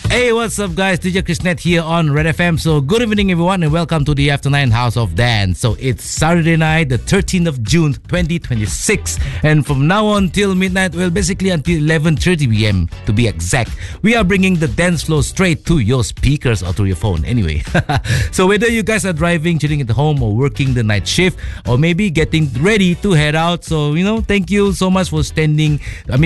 Hey, what's up, guys? DJ Krishnet here on Red FM. So, good evening, everyone, and welcome to the After 9 House of Dance. So, it's Saturday night, the 13th of June, 2026. And from now on till midnight, well, basically until 11:30 p.m. to be exact, we are bringing the dance floor straight to your speakers or to your phone. Anyway, so whether you guys are driving, chilling at home, or working the night shift, or maybe getting ready to head out, so, thank you so much for spending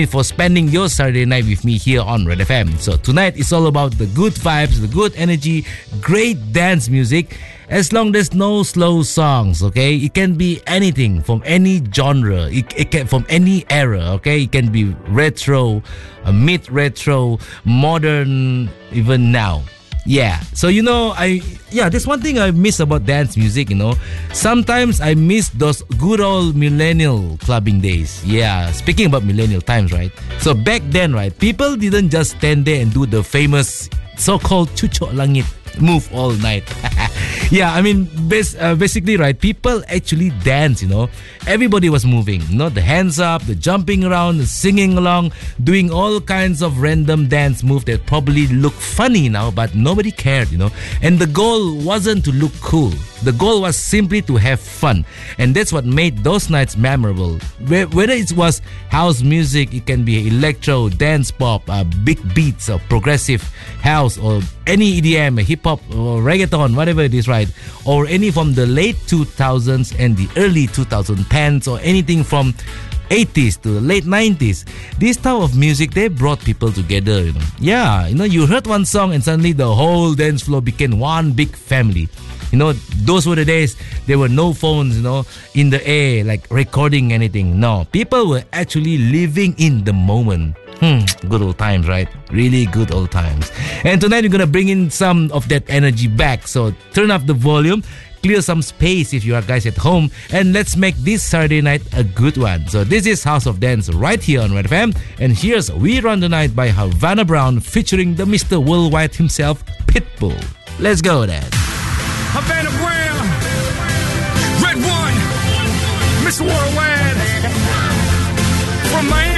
your Saturday night with me here on Red FM. So, tonight is all about the good vibes, the good energy, great dance music. As long there's no slow songs, okay? It can be anything from any genre, it can from any era, okay? It can be retro, mid-retro, modern, even now. Yeah, so there's one thing I miss about dance music, Sometimes I miss those good old millennial clubbing days. Yeah, speaking about millennial times, right? So back then, right, people didn't just stand there and do the famous so-called Cucuk Langit move all night. Yeah, basically, right, people actually dance, Everybody was moving, the hands up, the jumping around, the singing along, doing all kinds of random dance moves that probably look funny now, but nobody cared, And the goal wasn't to look cool. The goal was simply to have fun. And that's what made those nights memorable. Whether it was house music, it can be electro, dance pop, big beats, or progressive house, or any EDM, hip-hop, or reggaeton, whatever it is, right? Or any from the late 2000s and the early 2010s, or anything from 80s to the late 90s. This type of music, they brought people together, Yeah, you heard one song and suddenly the whole dance floor became one big family. Those were the days there were no phones, in the air, like recording anything. No, people were actually living in the moment. Good old times, right? Really good old times. And tonight we're gonna bring in some of that energy back. So turn up the volume, clear some space if you are guys at home, and let's make this Saturday night a good one. So this is House of Dance right here on Red FM, and here's We Run the Night by Havana Brown featuring the Mr. Worldwide himself, Pitbull. Let's go then. Havana Brown, Red One, Mr. Worldwide, from Miami.